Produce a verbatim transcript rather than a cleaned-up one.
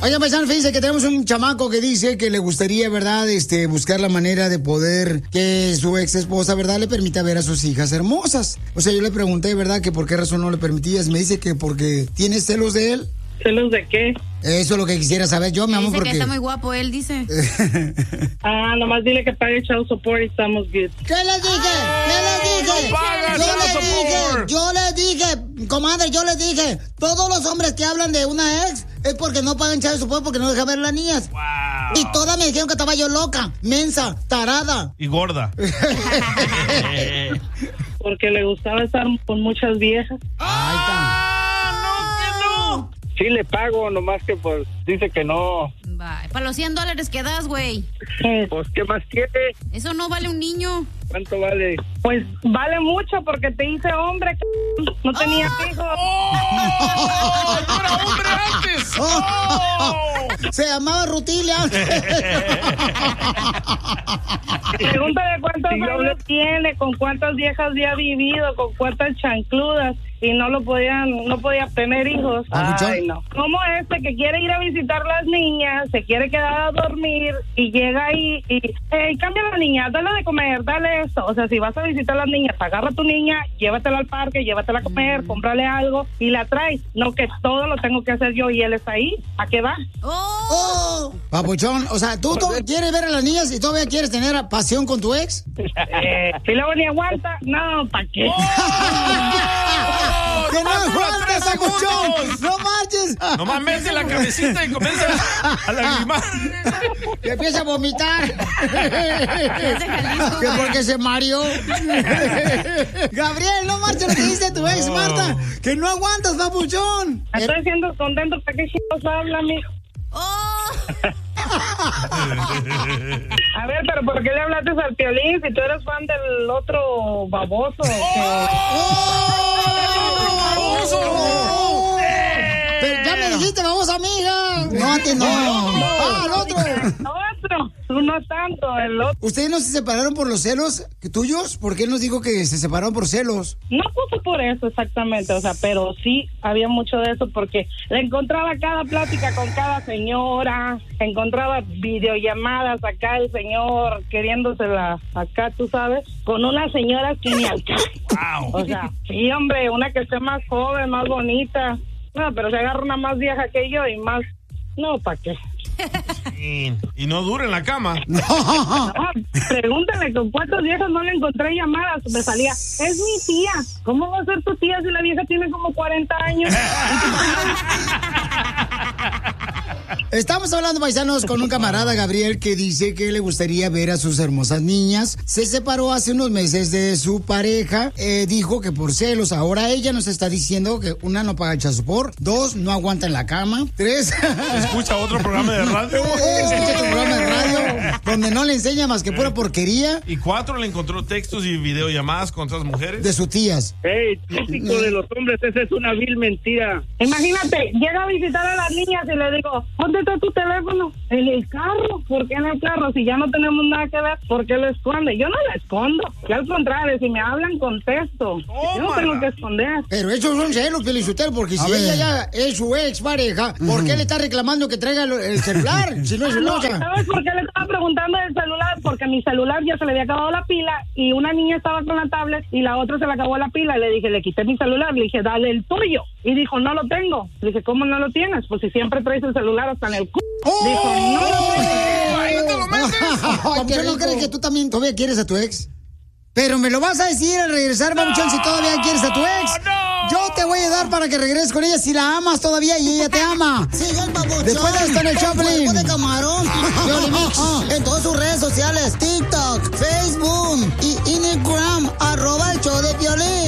Oigan, paisano, fíjense que tenemos un chamaco que dice que le gustaría, ¿verdad?, este, buscar la manera de poder que su ex esposa, ¿verdad?, le permita ver a sus hijas hermosas. O sea, yo le pregunté, ¿verdad?, que por qué razón no le permitías. Me dice que porque tienes celos de él. ¿Celos de qué? Eso es lo que quisiera saber yo, mi amor, dice porque... que está muy guapo, él dice. Ah, nomás dile que pague child support y estamos good. ¿Qué le dije? ¿Qué le dije? No pagas yo child le dije, support. yo le dije, comadre, yo le dije, todos los hombres que hablan de una ex es porque no pagan child support, porque no dejan ver a las niñas. Wow. Y todas me dijeron que estaba yo loca, mensa, tarada. Y gorda. Porque le gustaba estar con muchas viejas. Ahí está. ¡Ah, no, que no! Sí le pago, nomás que pues dice que no. Bye. Para los cien dólares que das, güey. Pues, ¿qué más quiere? Eso no vale un niño. ¿Cuánto vale? Pues vale mucho porque te hice hombre, c... no tenía hijos. ¡Oh! ¡No era hombre antes! ¡Oh! Se llamaba Rutilia. Pregúntale cuántos años tiene, con cuántas viejas había vivido, con cuántas chancludas y no lo podían, no podía tener hijos. Ay, no. ¿Cómo este que quiere ir a visitar las niñas, se quiere quedar a dormir y llega ahí y hey, cambia a la niña, dale de comer, dale esto? O sea, si vas a visitar a las niñas, agarra a tu niña, llévatela al parque, llévatela a comer, mm. cómprale algo y la traes. No que todo lo tengo que hacer yo y él está ahí. ¿A qué va? ¡Oh! Oh, papuchón, o sea, ¿tú, tú quieres ver a las niñas y todavía quieres tener pasión con tu ex? Eh, si luego ni aguanta, no, ¿para qué? ¡Oh! ¡Que no aguanta, papuchón! ¡No marches! Nomás mete la cabecita y comienza a lagrimar. Y empieza a vomitar. Que porque se mareó. Gabriel, no marches lo que dice tu ex, No. Marta. Que no aguantas, papuchón. Estoy siendo contento, ¿para qué chicos habla, mijo? ¡Oh! A ver, pero ¿por qué le hablaste al Piolín si tú eres fan del otro baboso? ¡Oh! ¡Oh! Pero ya me dijiste, vamos, amiga. No, antes no. Ah, el otro. Otro, tú no tanto, el otro. ¿Ustedes no se separaron por los celos tuyos? ¿Por qué él nos dijo que se separaron por celos? No puso por eso exactamente, o sea, pero sí había mucho de eso porque le encontraba cada plática con cada señora, encontraba videollamadas acá el señor queriéndosela acá, tú sabes, con unas señoras que ni al caso. Wow. O sea, sí, hombre, una que esté más joven, más bonita. No, pero se agarra una más vieja que yo y más... No, ¿para qué? Y, y no dura en la cama. No. No, pregúntale con cuántas viejas no le encontré llamadas. Me salía, es mi tía. ¿Cómo va a ser tu tía si la vieja tiene como cuarenta años? Estamos hablando, paisanos, con un camarada, Gabriel, que dice que le gustaría ver a sus hermosas niñas. Se separó hace unos meses de su pareja. Eh, dijo que por celos. Ahora ella nos está diciendo que una, no paga child support. Dos, no aguanta en la cama. Tres... Escucha otro programa de radio. Escucha otro programa de radio donde no le enseña más que pura porquería. Y cuatro, le encontró textos y videollamadas con otras mujeres. De sus tías. Hey, típico de los hombres, esa es una vil mentira. Imagínate, llega a visitar a las niñas y le digo, ¿dónde está tu teléfono? En el carro. ¿Por qué en el carro? Si ya no tenemos nada que ver, ¿por qué lo esconde? Yo no lo escondo. Y al contrario, si me hablan, contesto. Yo no tengo que esconder. Pero esos son celos, Felicitero, porque si ella ya es su ex pareja, ¿por qué le está reclamando que traiga el celular? Si no es No, celosa. ¿sabes por qué le estaba preguntando del celular? Porque mi celular ya se le había acabado la pila y una niña estaba con la tablet y la otra se le acabó la pila. Le dije, le quité mi celular, le dije, dale el tuyo. Y dijo, no lo tengo. Le dije, ¿cómo no lo tienes? Pues si siempre traes el celular hasta en el c***. ¡Oh! Dijo, no lo tengo. ¡Ahí te lo metes! ¿Yo no crees que tú también todavía quieres a tu ex? Pero me lo vas a decir al regresar, Mamuchón, si todavía quieres a tu ex. No. Yo te voy a dar para que regreses con ella si la amas todavía y ella te ama. Sigue el Papuchón. Después de esto en el Choplin. de camarón. En todas sus redes sociales, TikTok, Facebook y Instagram, arroba el show de Piolín.